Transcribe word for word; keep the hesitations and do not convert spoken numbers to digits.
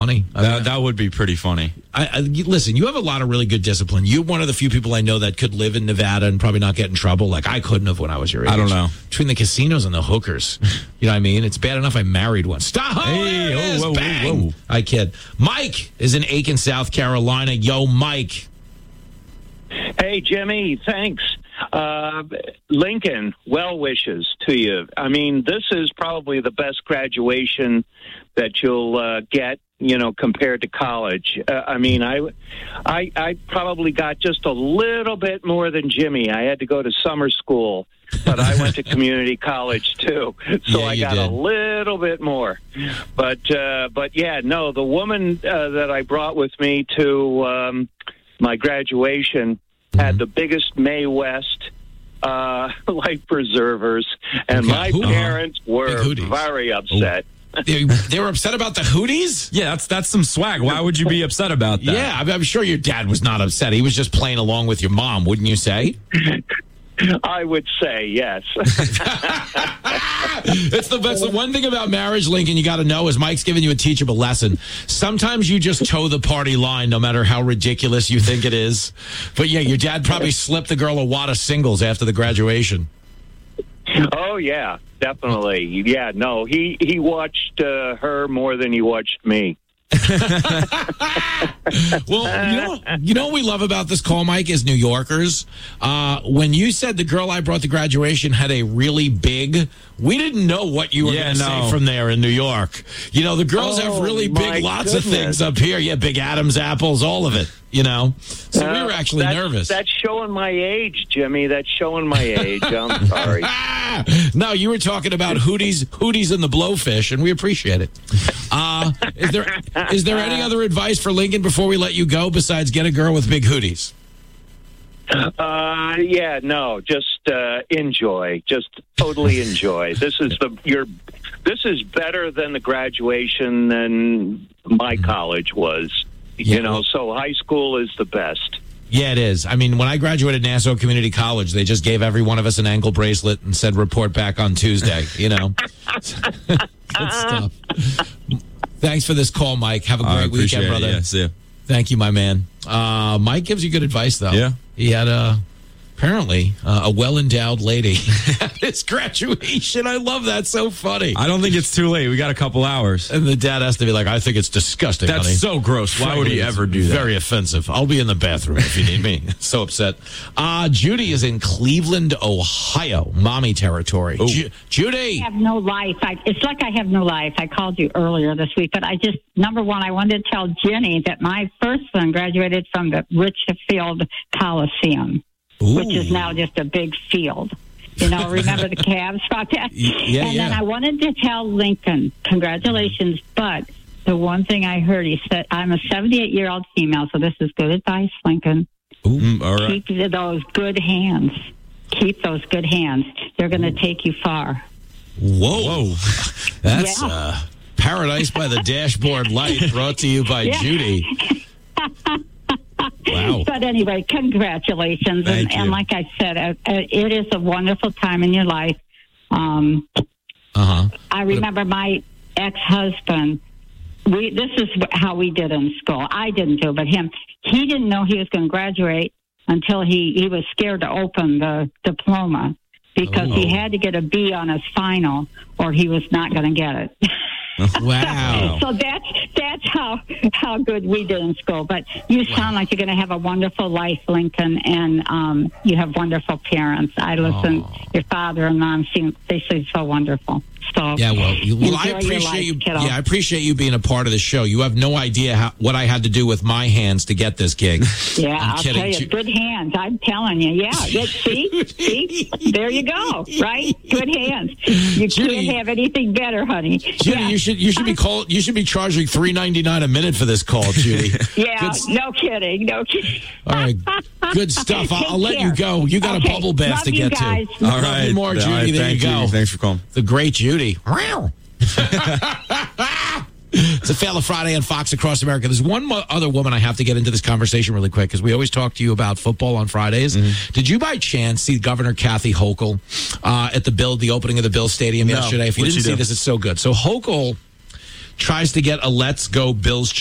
funny. I That, mean, that would be pretty funny. I, I, listen, you have a lot of really good discipline. You're one of the few people I know that could live in Nevada and probably not get in trouble. Like I couldn't have when I was your age. I don't know. Between the casinos and the hookers. You know what I mean? It's bad enough I married one. Stop! Oh, Hey, there it oh, is. whoa, whoa, Bang! whoa. I kid. Mike is in Aiken, South Carolina. Yo, Mike. Hey, Jimmy, thanks. Uh, Lincoln, well wishes to you. I mean, this is probably the best graduation that you'll uh, get, you know, compared to college. Uh, I mean, I, I, I probably got just a little bit more than Jimmy. I had to go to summer school, but I went to community college too, so Yeah, I you got did. a little bit more. But, uh, but yeah, no, the woman uh, that I brought with me to um, my graduation had the biggest Mae West uh, life preservers, and Okay. my Who- parents Big were hooties. very upset. They, they were upset about the Hooties? Yeah, that's that's some swag. Why would you be upset about that? Yeah, I'm, I'm sure your dad was not upset. He was just playing along with your mom, wouldn't you say? I would say yes. It's the best. The one thing about marriage, Lincoln, you got to know is Mike's giving you a teachable lesson. Sometimes you just toe the party line, no matter how ridiculous you think it is. But yeah, your dad probably slipped the girl a wad of singles after the graduation. Oh yeah, definitely. Yeah, no, he he watched uh, her more than he watched me. Well, you know, you know what we love about this call, Mike, is New Yorkers. Uh, when you said the girl I brought to graduation had a really big, we didn't know what you were Yeah, going to no. say from there in New York. You know, the girls have Oh, really my big, lots of goodness. things up here. Yeah, big Adam's apples, all of it. You know, so we Uh, were actually that's, nervous. That's showing my age, Jimmy. That's showing my age. I'm sorry. Ah! No, you were talking about hooties, hooties and the blowfish, and we appreciate it. Uh, is there is there any other advice for Lincoln before we let you go besides get a girl with big hooties? Uh, yeah, no, just uh, enjoy. Just totally enjoy. This is the your. This is better than the graduation than my college was. Yeah, You know, well- so high school is the best. Yeah, it is. I mean, when I graduated Nassau Community College, they just gave every one of us an ankle bracelet and said report back on Tuesday, you know. Good stuff. Thanks for this call, Mike. Have a I great appreciate weekend, it. brother. Yeah, see ya. Thank you, my man. Uh, Mike gives you good advice, though. Yeah. He had a, apparently, uh, a well-endowed lady at his graduation. I love that. So funny. I don't think it's too late. We got a couple hours. And the dad has to be like, I think it's disgusting, That's honey. so gross. Why would he Frankly, ever it's do that? Very offensive. I'll be in the bathroom if you need me. So upset. Uh, Judy is in Cleveland, Ohio, mommy territory. Ju- Judy. I have no life. I, it's like I have no life. I called you earlier this week, but I just, number one, I wanted to tell Jenny that my first son graduated from the Richfield Coliseum, which is now just a big field. You know, remember the Cavs about that? Yeah, and yeah. then I wanted to tell Lincoln, congratulations, but the one thing I heard, he said, I'm a seventy-eight-year-old female, so this is good advice, Lincoln. Mm, all right. Keep those good hands. Keep those good hands. They're going to take you far. Whoa. Whoa. That's Yeah. uh, Paradise by the Dashboard Light, brought to you by Yeah. Judy. Wow. But anyway, congratulations. Thank And, you. and like I said, uh, uh, it is a wonderful time in your life. Um, Uh-huh. I remember my ex-husband. We this is wh- how we did in school. I didn't do, but him. He didn't know he was going to graduate until he, he was scared to open the diploma because Oh. he had to get a B on his final or he was not going to get it. Wow. So that's that's how how good we did in school. But you sound like you're going to have a wonderful life, Lincoln, and um, you have wonderful parents. I listen. Aw. Your father and mom seem they seem so wonderful. So Yeah, well, you, well I enjoy your appreciate life, you. kiddo. Yeah, I appreciate you being a part of the show. You have no idea how, what I had to do with my hands to get this gig. Yeah, I'm I'll kidding. tell you, Ju- good hands. I'm telling you. Yeah, yeah see, see, there you go. Right, good hands. You Judy- can't have anything better, honey. Judy, yeah. you should you should be call, You should be charging three ninety nine a minute for this call, Judy. Yeah, Good s- no kidding, no kidding. All right, good stuff. I'll, Take I'll let care. you go. You got Okay, a bubble bath love to you get guys. to. All Love right. you more, Judy. All right, there thank you go. Thanks for calling. The great Judy. It's a Fail of Friday on Fox Across America. There's one mo- other woman I have to get into this conversation really quick because we always talk to you about football on Fridays. Mm-hmm. Did you by chance see Governor Kathy Hochul uh, at the Bill, the opening of the Bill Stadium No. yesterday? If you What'd didn't she see do? this, it's so good. So Hochul tries to get a Let's Go Bills